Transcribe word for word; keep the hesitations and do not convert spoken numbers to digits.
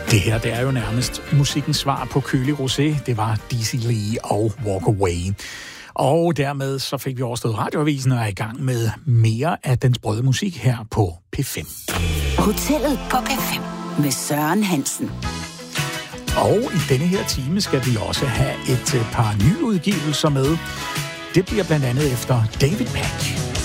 Det her, det er jo nærmest musikkens svar på kølig rosé. Det var Daisy Lee og Walk Away. Og dermed så fik vi overstået radioavisen og er i gang med mere af den sprøde musik her på P fem. Hotellet på P fem med Søren Hansen. Og i denne her time skal vi også have et par nye udgivelser med. Det bliver blandt andet efter David Pack.